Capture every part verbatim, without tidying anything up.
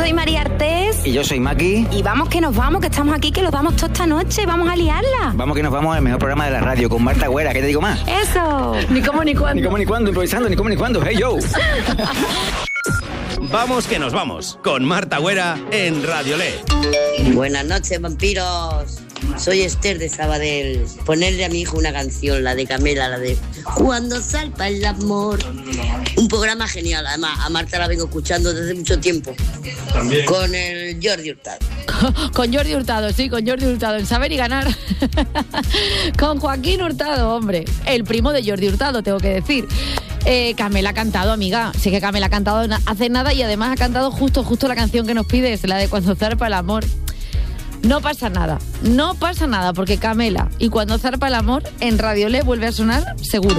soy María Artés. Y yo soy Maki. Y vamos que nos vamos, que estamos aquí, que los damos toda esta noche. Vamos a liarla. Vamos que nos vamos al mejor programa de la radio con Marta Güera. ¿Qué te digo más? Eso. Ni cómo ni cuándo. Ni cómo ni cuándo, improvisando, ni cómo ni cuándo. Hey, yo. Vamos que nos vamos con Marta Güera en Radio L E. Buenas noches, vampiros. Soy Esther de Sabadell. Ponerle a mi hijo una canción, la de Camela, la de Cuando salpa el amor. Un programa genial. Además, a Marta la vengo escuchando desde mucho tiempo. También. Con el Jordi Hurtado. Con Jordi Hurtado, sí, con Jordi Hurtado, en Saber y Ganar. Con Joaquín Hurtado, hombre. El primo de Jordi Hurtado, tengo que decir. Eh, Camela ha cantado, amiga. Sí que Camela ha cantado hace nada y además ha cantado justo, justo la canción que nos pides, la de Cuando zarpa el amor. No pasa nada, no pasa nada, porque Camela y Cuando zarpa el amor en Radio L E vuelve a sonar seguro.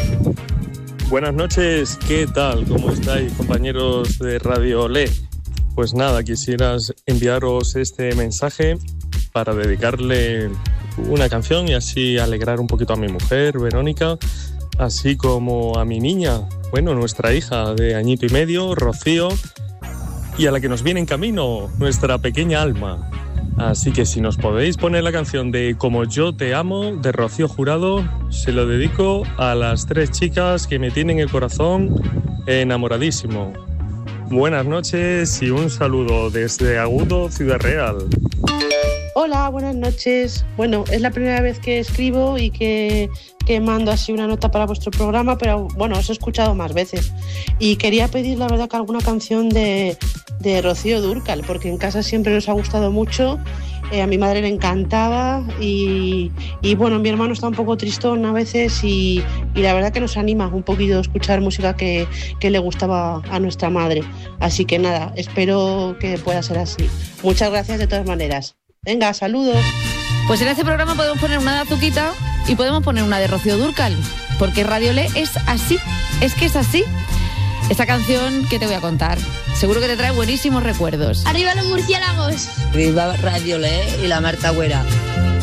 Buenas noches, ¿qué tal? ¿Cómo estáis, compañeros de Radio L E? Pues nada, quisieras enviaros este mensaje para dedicarle una canción y así alegrar un poquito a mi mujer, Verónica, así como a mi niña, bueno, nuestra hija de añito y medio, Rocío, y a la que nos viene en camino, nuestra pequeña Alma. Así que si nos podéis poner la canción de Como yo te amo, de Rocío Jurado, se lo dedico a las tres chicas que me tienen el corazón enamoradísimo. Buenas noches y un saludo desde Agudo, Ciudad Real. Hola, buenas noches. Bueno, es la primera vez que escribo y que, que mando así una nota para vuestro programa, pero bueno, os he escuchado más veces. Y quería pedir, la verdad, que alguna canción de, de Rocío Dúrcal, porque en casa siempre nos ha gustado mucho. Eh, a mi madre le encantaba y, y bueno, mi hermano está un poco tristón a veces y, y la verdad que nos anima un poquito a escuchar música que, que le gustaba a nuestra madre. Así que nada, espero que pueda ser así. Muchas gracias de todas maneras. Venga, saludos. Pues en este programa podemos poner una de Azuquita y podemos poner una de Rocío Dúrcal, porque Radio L E es así, es que es así. Esta canción que te voy a contar, seguro que te trae buenísimos recuerdos. ¡Arriba los murciélagos! Viva Radio L E y la Marta Güera.